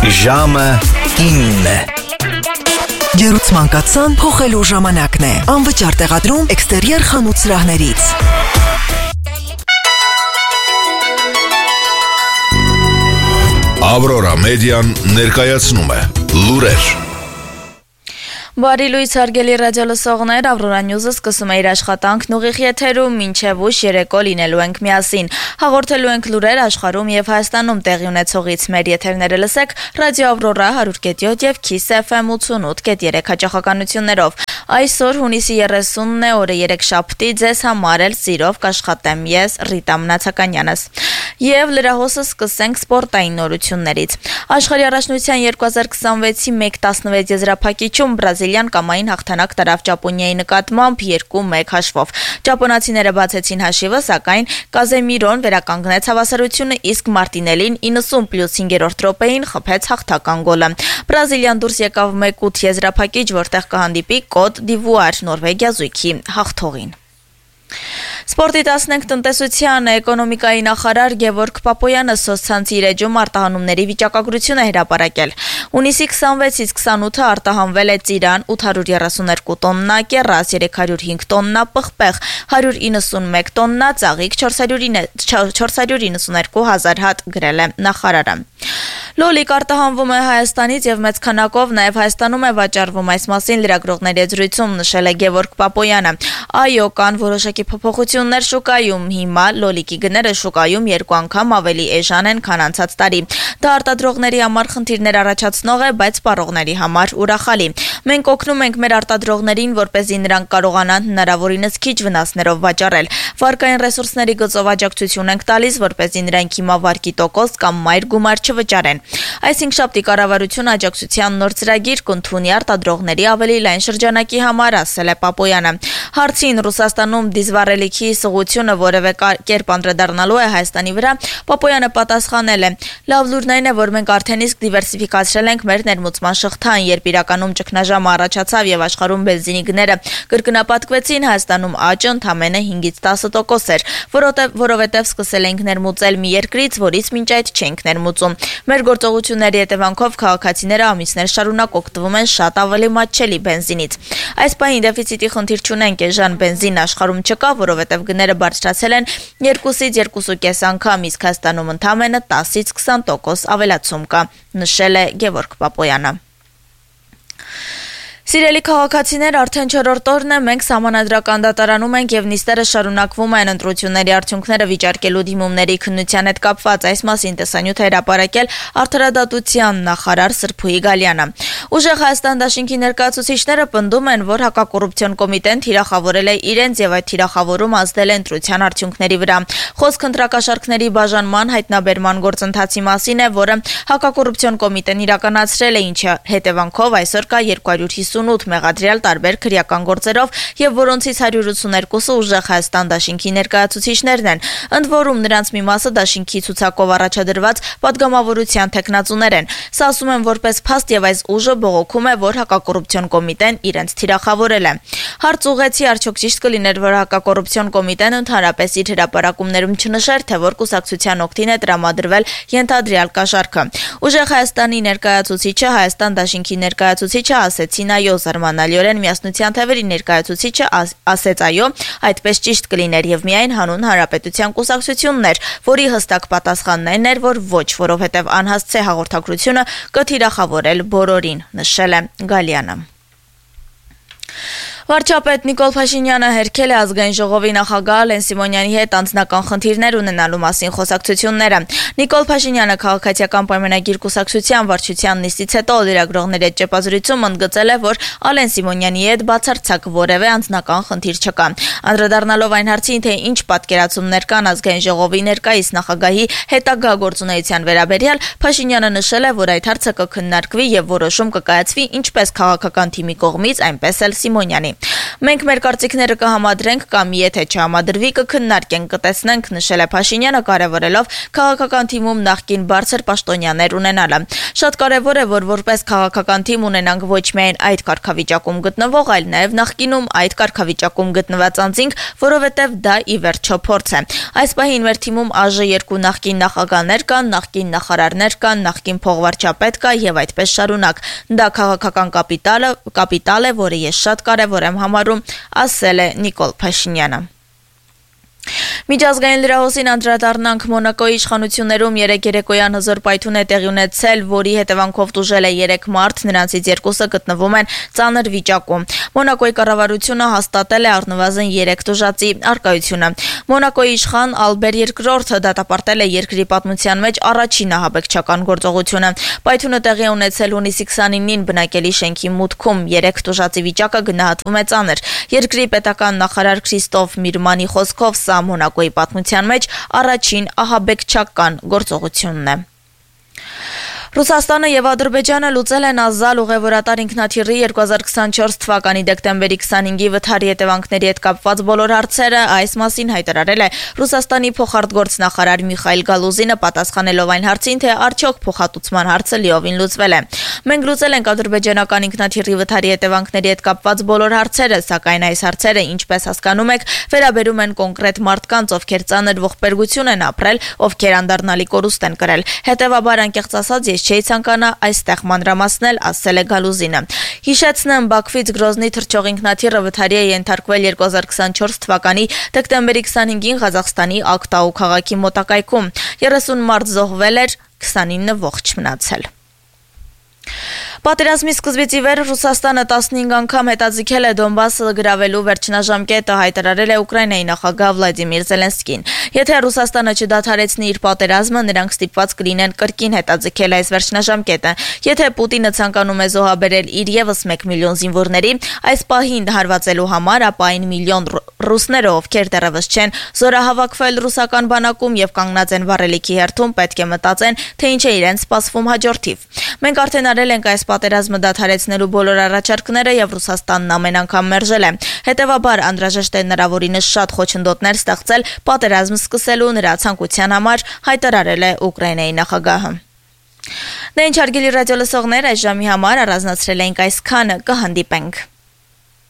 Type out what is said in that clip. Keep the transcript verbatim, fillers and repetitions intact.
Ժամը ինը Գերուցման կացան փոխելու ժամանակն է։ Անվճար տեղադրում էքստերիեր խանութ սրահներից։ Ավրորա մեդիան ներկայացնում է լուրեր։ Բարի լույս հարգելի ռադիոլսողներ, Ավրորա Նյուզը սկսում է իր աշխատանքն ուղիղ եթերում, մինչև ուշ երեկո լինելու ենք միասին։ Հաղորդելու ենք լուրեր աշխարհում եւ Հայաստանում տեղի ունեցողից։ Մեր եթերները լսեք Ռադիո Ավրորա one hundred point seven եւ Kiss F M eighty-eight point three հաճախականություններով։ Այսօր հունիսի երեսունն է, օրը երեքշաբթի, ձեզ համար էլ սիրով կաշխատեմ ես, Ռիտա Մնացականյանս։ Եվ լրահոսը սկսենք սպորտային նորություններից։ Աշխարհի առաջնության two thousand twenty-six-ի one ten եզրափակիչում բրազիլյան կամային հաղթանակ տարավ Ճապոնիայի նկատմամբ two one հաշվով։ Ճապոնացիները բացեցին հաշիվը, սակայն Կազեմիրոն վերականգնեց հավասարությունը, իսկ Մարտինելին ninety plus five-րդ րոպեին խփեց հաղթական գոլը։ Բրազիլիան դուրս եկավ one eight եզրափակիչ, որտեղ կհանդիպի Կոտ դ'Իվուար Նորվեգիա զույգի հաղթողին։ Սպորտի տասնենք տնտեսության էկոնոմիկայի նախարար Գևորգ Պապոյանը սոցցանցի իր էջում արտահանումների վիճակագրությունը հրապարակել։ Հունիսի twenty-sixից twenty-eighը արտահանվել է ծիրան eight hundred thirty-two տոննա, կեռաս three hundred five տոննա, պղպեղ one hundred ninety-one տոննա, ծաղիկ four hundred ninety-two հազար հատ գրել է նախարարը։ Լոլիկ արտահանվում է Հայաստանից եւ մեծ քանակով նաեւ Հայաստանում է վաճառվում, այս մասին լրագրողների զրույցում նշել է Գևորգ Պապոյանը։ Այո, կան որոշակի փոփոխություններ շուկայում, հիմա լոլիկի գները շուկայում երկու անգամ ավելի էժան են, քան անցած տարի։ Դա արտադրողների համար խնդիրներ առաջացնող է, բայց սպառողների համար ուրախալի։ Մենք օգնում ենք մեր արտադրողներին, որպեսզի նրանք կարողանան հնարավորինս քիչ վնասներով վաճառել։ Վարկային ռեսուրսների գծով աջակցություն ենք տալիս, որպեսզի նրանք հիմա վարկի տոկոս կամ մայր գումար չվճարեն։ Այս հինգշաբթի կառավարությունը աջակցության նոր ծրագիր կընդունի արտադրողների ավելի լայն շրջանակի համար, ասել է Պապոյանը։ Հարցին Ռուսաստանում դիզվառելիքի սղությունը որևէ կերպ անդրադառնալու է Հայաստանի վրա, Պապոյանը պատասխանել է. Լավ լուրն այն է, որ մենք արդեն իսկ դիվերսիֆիկացրել ենք մեր ներմուծման շղթան, երբ իրականում ճգնաժամը առաջացավ եւ աշխարհում բենզինի գները կրկնապատկվեցին, Հայաստանում աճը ընդամենը five-ից ten տոկոս էր, որովհետեւ սկսել ենք ներմուծել մի երկրից, որից մինչ այդ չենք ներմուծում։ Մեր գործողությունների հետևանքով քաղաքացիները ամիսներ շարունակ օգտվում են շատ ավելի մատչելի բենզինից։ Այս պահին դեֆիցիտի խնդիր չունենք, էժան բենզին աշխարհում չկա, որովհետև գները բարձրացել են two-ից two point five անգամ, իսկ Հայաստանում ընդամենը ten-ից twenty տոկոս ավելացում կա, նշել է Գևորգ Պապոյանը։ Սիրելի քաղաքացիներ, արդեն չորրորդ օրն է մենք սահմանադրական դատարանում ենք եւ նիստերը շարունակվում են ընտրությունների արդյունքները վիճարկելու դիմումների քննության հետ կապված, այս մասին տեսանյութ հրապարակել արդարադատության նախարար Սրփուհի Գալյանը։ Ուժեղ Հայաստան դաշինքի ներկայացուցիչները պնդում են, որ հակակոռուպցիոն կոմիտեն թիրախավորել է իրենց եւ այդ թիրախավորում ազդել է ընտրության արդյունքների վրա։ Խոսք ընտրակաշառքների բաժանման հայտնաբերման գործընթացի մասին է, որը հակակոռուպցիոն կոմիտեն իրականացրել է, ինչի հետևանքով այսօր կա two hundred fifty-eight մեղադրյալ տարբեր քրեական գործերով եւ որոնցից one hundred eighty-two-ը ուժեղ Հայաստան դաշինքի ներկայացուցիչներն են, ընդ որում նրանց մի մասը դաշինքի ցուցակով առաջադրված падգամավորության տեխնացուներ են։ Սա ասում են որպես փաստ եւ այս ուժը բողոքում է, որ հակակոռուպցիոն կոմիտեն իրենց թիրախավորել է։ Հարց ուղեցի, արդյոք ճիշտ կլիներ, որ հակակոռուպցիոն կոմիտեն ընդհանրապես իր հրապարակումներում չնշեր, թե որ կուսակցության օգտին է տրամադրվել ենթադրյալ կաշառքը։ Ուժեղ Հայաստանի ներկայացուցիչը, Հայաստան դաշինքի ներկայացուցիչը ասեցին այո, զարմանալիորեն միասնության թևերի ներկայացուցիչը ասեց այո, այդպես ճիշտ կլիներ եւ միայն հանուն հանրապետության կուսակցությունն էր, որի հստակ պատասխանն այն էր, որ ոչ, որովհետեւ անհասցե հաղորդակցությունը կթիրախավորել բոլորին, նշել է Գալյանը։ Վարչապետ Նիկոլ Փաշինյանը հերքել է ազգային ժողովի նախագահ Ալեն Սիմոնյանի հետ անձնական խնդիրներ ունենալու մասին խոսակցությունները։ Նիկոլ Փաշինյանը քաղաքացիական պայմանագիր կուսակցության վարչության նիստից հետո լրագրողների հետ ճեպազրույցում ընդգծել է, որ Ալեն Սիմոնյանի հետ բացարձակ որևէ անձնական խնդիր չկա։ Անդրադառնալով այն հարցին, թե ինչ պատկերացումներ կան ազգային ժողովի ներկայիս նախագահի հետագա գործունեության վերաբերյալ, Փաշինյանը նշել է, որ այդ հարցը կքննարկվի եւ որոշում կկայացվի ինչպես քաղաքական թիմի կողմից, այնպես էլ Սիմոնյանի։ Մենք մեր կարծիքները կհամադրենք կամ եթե չհամադրվի կքննարկենք, կտեսնենք, նշել է Փաշինյանը, կարևորելով քաղաքական թիմում նախկին բարձր պաշտոնյաներ ունենալը։ Շատ կարևոր է, որ որպես քաղաքական թիմ ունենանք ոչ միայն այդ կարգավիճակում գտնվող, այլ նաև նախկինում այդ կարգավիճակում գտնված անձինք, որովհետև դա ի վերջո փորձ է։ Այս պահին մեր թիմում ԱԺ երկու նախկին նախագահներ կան, նախկին նախարարներ կան, նախկին փոխվարչապետ կա եւ այդպես շարունակ։ Դա քաղաքական կապիտալը, կապիտալ է, որը ես շատ կարևոր եմ համարում, ասել է Նիկոլ Փաշինյանը։ Միջազգային լրահոսին անդրադառնանք Մոնակոյի իշխանություններում երեկ երեկոյան հզոր պայթուն է տեղի ունեցել, որի հետևանքով տուժել է երեք մարդ, նրանցից երկուսը գտնվում են ծանր վիճակում։ Մոնակոյի կառավարությունը հաստատել է առնվազն երեք տուժածի առկայությունը։ Մոնակոյի իշխան Ալբեր երկրորդը դատապարտել է երկրի պատմության մեջ առաջին ահաբեկչական գործողությունը։ Պայթունը տեղի է ունեցել հունիսի քսանինին բնակելի շենքի մուտքում, երեք տուժածի վիճակը գնահատվում է ծանր։ Երկրի պետական նախարար Քրիստոֆ Միրմանի խոսքով սա Մոնակոյի պատմության մեջ առաջին ահաբեկչական գործողությունն է։ Ռուսաստանը եւ Ադրբեջանը լուծել են Ազալ ուղևորատար ինքնաթիռի երկու հազար քսանչորս թվականի դեկտեմբերի քսանհինգի վթարի հետևանքների հետ կապված բոլոր հարցերը, այս մասին հայտարարել է Ռուսաստանի փոխարտգործնախարար Միխայիլ Գալուզինը, պատասխանելով այն հարցին, թե արդյոք փոխհատուցման հարցը լիովին լուծվել է։ Մենք լուծել ենք ադրբեջանական ինքնաթիռի վթարի հետևանքների հետ կապված բոլոր հարցերը, սակայն այս հարցերը, ինչպես հասկանում եք, վերաբերում են կոնկրետ մարդկանց, ովքեր ծանր ողբերգություն են ապրել, ովքեր անդառնալի կորուստ են կրել։ Հետևաբար, անկեղծ ասած, չէի ցանկանա այստեղ մանրամասնել, ասել է Գալուզինը։ Հիշեցնեմ, Բաքվից Գրոզնի թռչող ինքնաթիռը վթարի է ենթարկվել երկու հազար քսանչորս թվականի դեկտեմբերի քսանհինգին Ղազախստանի Ակտաու քաղաքի մոտակայքում։ երեսուն մարդ զոհվել էր, քսանինը ողջ մնացել։ Պատերազմի սկզբից ի վեր Ռուսաստանը տասնհինգ անգամ հետաձգել է Դոնբասը գրավելու վերջնաժամկետը, հայտարարել է Ուկրաինայի նախագահ Վլադիմիր Զելենսկին։ Եթե Ռուսաստանը չդադարեցնի իր պատերազմը, նրանք ստիպված կլինեն կրկին հետաձգել այս վերջնաժամկետը։ Եթե Պուտինը ցանկանում է զոհաբերել իր ևս մեկ միլիոն զինվորների, այս պահին հարվածելու համար, ապա այն միլիոն ռուսները, ովքեր դեռևս չեն զորահավաքվել ռուսական բանակում եւ կանգնած են վառելիքի հերթում, պետք է մտածեն, թե ինչ է իրենց սպասվում հաջորդիվ։ Մենք արդեն արել ենք այս պատերազմը դադարեցնելու բոլոր առաջարկները եւ Ռուսաստանն ամեն անգամ մերժել է։ Հետևաբար անհրաժեշտ է հնարավորինս շատ խոչընդոտներ ստեղծել պատերազմ սկսելու նրա ցանկության համար, հայտարարել է Ուկրաինայի նախագահը։ Դե ինչ հարգելի ռադիո լսողներ, այս ժամի համար առանձնացրել ենք այսքանը, կհանդիպենք։